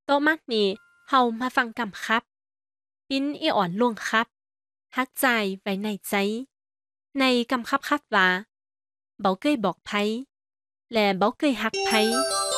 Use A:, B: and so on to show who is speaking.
A: โตะมักนี่เฮามาฟังกำครับปิ้นอีอ่อนลวงครับฮักใจไว้ในใจในกำครับว่าเบาเกยบอกไผและเบาเกยฮักไผ